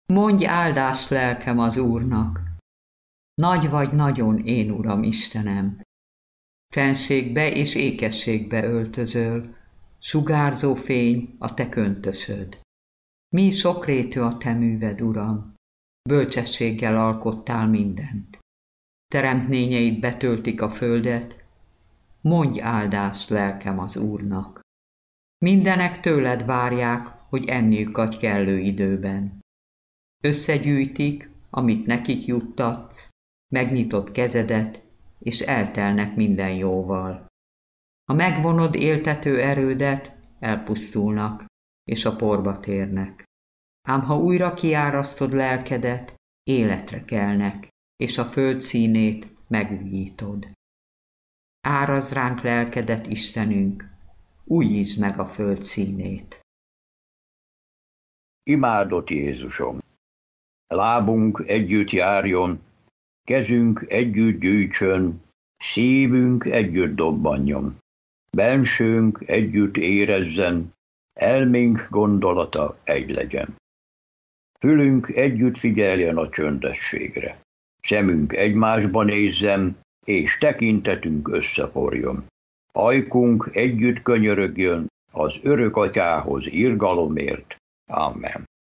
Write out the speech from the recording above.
Mondj áldást lelkem az Úrnak! Nagy vagy nagyon, én Uram Istenem! Fenségbe és ékességbe öltözöl, sugárzó fény a te köntösöd. Mi sokrétű a te műved, Uram! Bölcsességgel alkottál mindent. Teremtményeid betöltik a földet, mondj áldást lelkem az Úrnak! Mindenek tőled várják, hogy enniük adj kellő időben. Összegyűjtik, amit nekik juttatsz, megnyitott kezedet, és eltelnek minden jóval. Ha megvonod éltető erődet, elpusztulnak, és a porba térnek. Ám ha újra kiárasztod lelkedet, életre kelnek, és a föld színét megújítod. Árazd ránk lelkedet, Istenünk, újítsd meg a föld színét. Imádott Jézusom! Lábunk együtt járjon, kezünk együtt gyűjtsön, szívünk együtt dobbanjon, bensőnk együtt érezzen, elménk gondolata egy legyen. Fülünk együtt figyeljen a csöndességre, szemünk egymásba nézzen, és tekintetünk összeforjon. Ajkunk együtt könyörögjön az örök atyához irgalomért. Amen.